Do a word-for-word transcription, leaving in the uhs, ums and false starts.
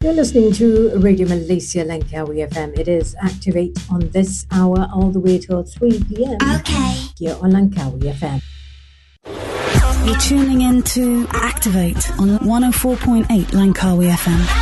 You're listening to Radio Malaysia Langkawi F M. It is Activate on this hour all the way till three p.m. Okay. Here on Langkawi F M. You're tuning in to Activate on one oh four point eight Langkawi F M.